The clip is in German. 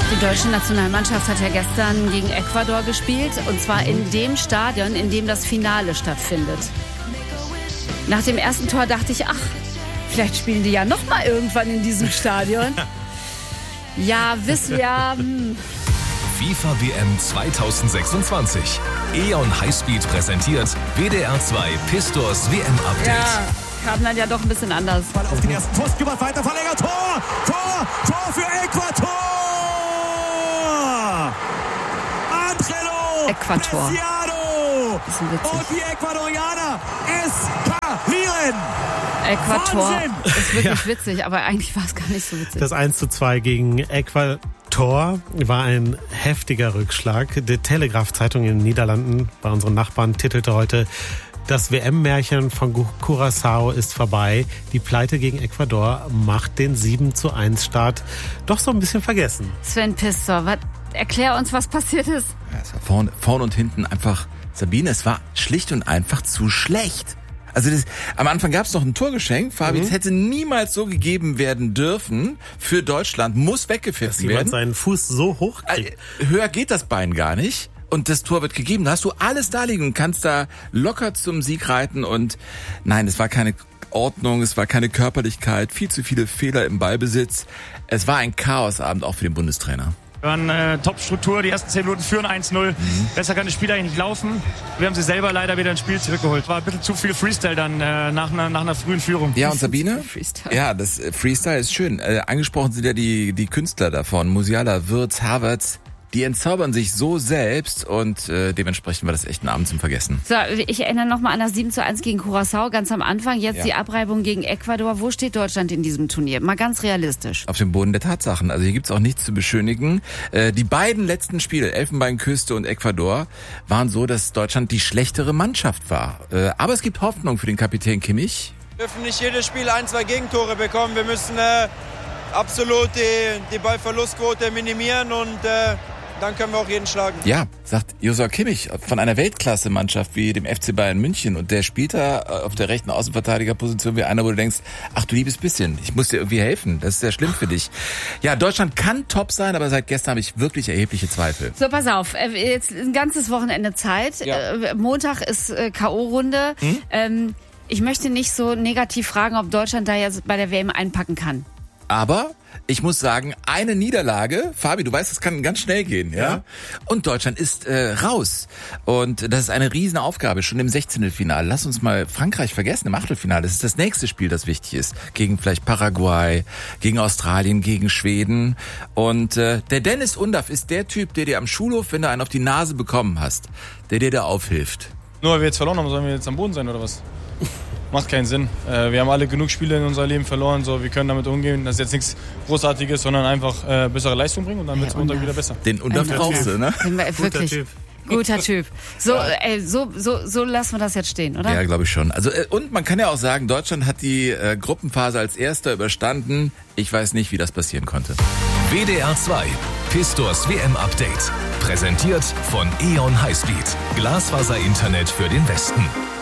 Die deutsche Nationalmannschaft hat ja gestern gegen Ecuador gespielt, und zwar in dem Stadion, in dem das Finale stattfindet. Nach dem ersten Tor dachte ich, vielleicht spielen die ja noch mal irgendwann in diesem Stadion. Ja, wissen wir. FIFA WM 2026. E.ON Highspeed präsentiert WDR 2 Pistors WM Update. Ja, kam dann ja doch ein bisschen anders. Ball auf den ersten Pfosten gemacht, weiter verlängert, Tor für Ecuador! Angelo Ecuador. Preciado! Und die Ecuadorianer eskalieren! Ecuador Wahnsinn! ist wirklich witzig, aber eigentlich war es gar nicht so witzig. Das 1:2 gegen Ecuador war ein heftiger Rückschlag. Die Telegraph-Zeitung in den Niederlanden bei unseren Nachbarn titelte heute: Das WM-Märchen von Curaçao ist vorbei. Die Pleite gegen Ecuador macht den 7:1-Start doch so ein bisschen vergessen. Sven Pistor, erklär uns, was passiert ist. Ja, es war vorn und hinten einfach, Sabine, es war schlicht und einfach zu schlecht. Also am Anfang gab es noch ein Torgeschenk. Fabi, es hätte niemals so gegeben werden dürfen für Deutschland. Muss weggepfiffen werden. Dass jemand seinen Fuß so hoch kriegt. Höher geht das Bein gar nicht. Und das Tor wird gegeben. Da hast du alles da liegen und kannst da locker zum Sieg reiten. Und nein, es war keine Ordnung, es war keine Körperlichkeit. Viel zu viele Fehler im Ballbesitz. Es war ein Chaosabend auch für den Bundestrainer. Wir waren Top-Struktur, die ersten 10 Minuten führen 1-0. Besser kann das Spiel eigentlich nicht laufen. Wir haben sie selber leider wieder ins Spiel zurückgeholt. War ein bisschen zu viel Freestyle dann nach einer frühen Führung. Ja, und Sabine? Freestyle. Ja, das Freestyle ist schön. Angesprochen sind ja die Künstler davon. Musiala, Wirtz, Havertz. Die entzaubern sich so selbst und dementsprechend war das echt ein Abend zum Vergessen. So, ich erinnere nochmal an das 7:1 gegen Curaçao ganz am Anfang. Jetzt die Abreibung gegen Ecuador. Wo steht Deutschland in diesem Turnier? Mal ganz realistisch. Auf dem Boden der Tatsachen. Also hier gibt's auch nichts zu beschönigen. Die beiden letzten Spiele, Elfenbeinküste und Ecuador, waren so, dass Deutschland die schlechtere Mannschaft war. Aber es gibt Hoffnung für den Kapitän Kimmich. Wir dürfen nicht jedes Spiel 1-2 Gegentore bekommen. Wir müssen absolut die Ballverlustquote minimieren und dann können wir auch jeden schlagen. Ja, sagt Joshua Kimmich von einer Weltklasse-Mannschaft wie dem FC Bayern München. Und der spielt da auf der rechten Außenverteidigerposition wie einer, wo du denkst, ach du liebes bisschen, ich muss dir irgendwie helfen. Das ist sehr schlimm für dich. Ja, Deutschland kann top sein, aber seit gestern habe ich wirklich erhebliche Zweifel. So, pass auf, jetzt ein ganzes Wochenende Zeit. Ja. Montag ist K.O.-Runde. Ich möchte nicht so negativ fragen, ob Deutschland da jetzt bei der WM einpacken kann. Aber ich muss sagen, eine Niederlage, Fabi, du weißt, das kann ganz schnell gehen, ja? Und Deutschland ist raus. Und das ist eine Riesenaufgabe, schon im 16. Lass uns mal Frankreich vergessen, im Achtelfinale. Das ist das nächste Spiel, das wichtig ist. Gegen vielleicht Paraguay, gegen Australien, gegen Schweden. Und der Dennis Undaff ist der Typ, der dir am Schulhof, wenn du einen auf die Nase bekommen hast, der dir da aufhilft. Nur weil wir jetzt verloren haben, sollen wir jetzt am Boden sein oder was? Macht keinen Sinn. Wir haben alle genug Spiele in unserem Leben verloren, so wir können damit umgehen. Das ist jetzt nichts Großartiges, sondern einfach bessere Leistung bringen und dann wird es Montag wieder besser. Den Undaff brauchst du, ne? Wirklich. Guter Typ. So lassen wir das jetzt stehen, oder? Ja, glaube ich schon. Also und man kann ja auch sagen, Deutschland hat die Gruppenphase als Erster überstanden. Ich weiß nicht, wie das passieren konnte. WDR 2 Pistors WM Update. Präsentiert von E.ON Highspeed. Glasfaser-Internet für den Westen.